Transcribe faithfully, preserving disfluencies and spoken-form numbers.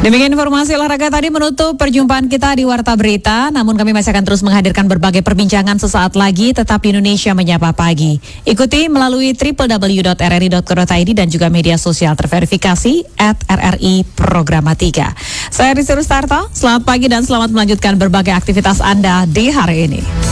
Demikian informasi olahraga tadi menutup perjumpaan kita di Warta Berita. Namun kami masih akan terus menghadirkan berbagai perbincangan sesaat lagi tetap di Indonesia Menyapa Pagi. Ikuti melalui w w w dot r r i dot co dot i d dan juga media sosial terverifikasi at r r i programatika. Saya Rizky Rustarto, selamat pagi dan selamat melanjutkan berbagai aktivitas Anda di hari ini.